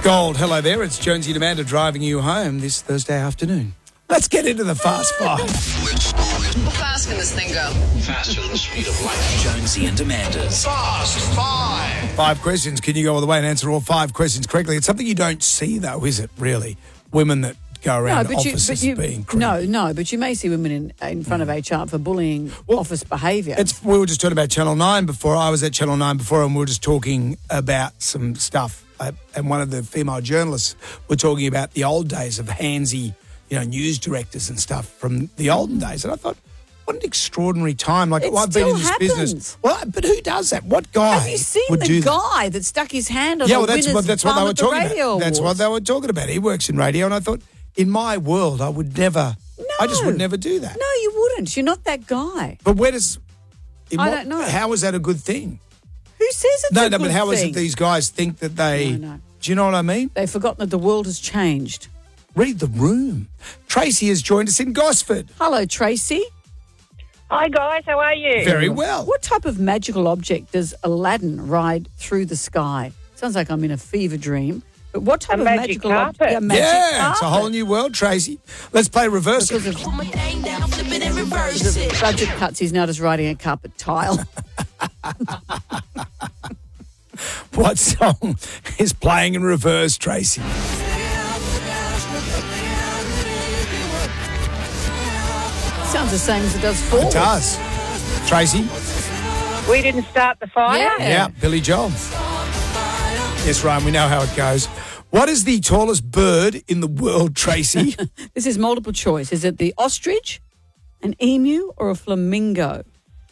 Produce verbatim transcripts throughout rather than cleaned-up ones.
Gold, hello there. It's Jonesy and Amanda driving you home this Thursday afternoon. Let's get into the Fast Five. How fast can this thing go? Faster than the speed of light. Jonesy and Amanda's Fast Five. Five questions. Can you go all the way and answer all five questions correctly? It's something you don't see, though, is it, really? Women that go around No, but you, offices but you, being creepy. no, no, but you may see women in in front of H R for bullying Well, office behaviour. It's, we were just talking about Channel nine before. I was at Channel nine before, and we were just talking about some stuff. Uh, and one of the female journalists were talking about the old days of handsy, you know, news directors and stuff from the olden days. And I thought, what an extraordinary time. Like, It well, I've been in still this happens. business. Well, but who does that? What guy Have you seen would the do that? guy that stuck his hand on Yeah, the well, that's winner's what that's what bum they were at the talking radio about. That's what awards? they were talking about. He works in radio, and I thought, in my world, I would never. I just would No. never do that. No, you wouldn't. You're not that guy. But where does? in I what- don't know. How is that a good thing? Who says it's No, a no, good but how is thing? it these guys think that they? No, no. Do you know what I mean? They've forgotten that the world has changed. Read the room. Tracy has joined us in Gosford. Hello, Tracy. Hi guys, how are you? Very well. What type of magical object does Aladdin ride through the sky? Sounds like I'm in a fever dream. But what type A of magic magical carpet. object? Yeah, magic Yeah, carpet. it's a whole new world, Tracy. Let's play reverse. Because of, because of budget cuts, he's now just riding a carpet tile. What song is playing in reverse, Tracy? Sounds the same as it does forward. It does. Tracy? We didn't start the fire. Yeah. Yeah, Billy Joel. Yes, Ryan, we know how it goes. What is the tallest bird in the world, Tracy? This is multiple choice. Is it the ostrich, an emu, or a flamingo?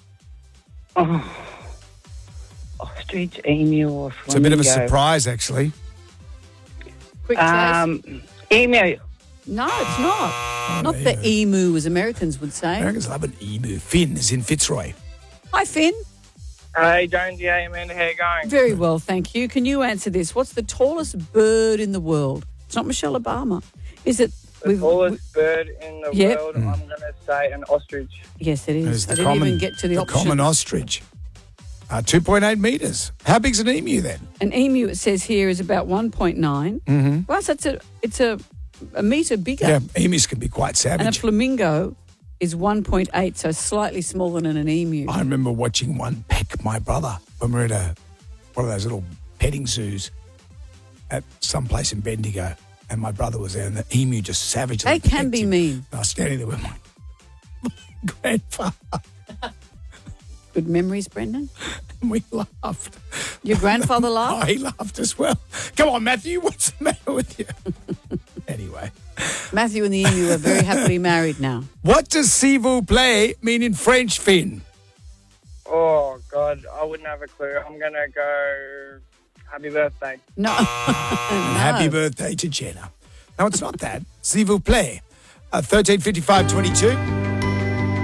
Ostrich, emu, or flamingo. It's a bit of a surprise, actually. Quick chase. Um, emu. No, it's not. not emu. the emu, as Americans would say. Americans love an emu. Finn is in Fitzroy. Hi, Finn. Hey, Jonesy, hey, Amanda, how you going? Very well, thank you. Can you answer this? What's the tallest bird in the world? It's not Michelle Obama. Is it? The we've- tallest bird in the Yep. world, I'm going to say an ostrich. Yes, it It is. is I the didn't common, even get to the, the option. common ostrich. Uh, two point eight metres. How big's an emu then? An emu, it says here, is about one point nine. Mm-hmm. Well, so it's a, it's a, a metre bigger. Yeah, emus can be quite And a savage. flamingo is one point eight, so slightly smaller than an emu. I remember watching one peck my brother when we were at a, one of those little petting zoos at some place in Bendigo, and my brother was there, and the emu just savagely They can pecked be him. mean. And I was standing there with my grandfather, Good memories, Brendan? and we laughed. Your grandfather Oh, laughed? he laughed as well. Come on, Matthew, what's the matter with you? Anyway, Matthew and the emu are very happily married now. what does s'il vous plaît mean in French, Finn? Oh, God, I wouldn't have a clue. I'm going to go happy birthday. No. And happy birthday to Jenna. No, it's not that. S'il vous plaît. Uh, thirteen fifty-five twenty-two.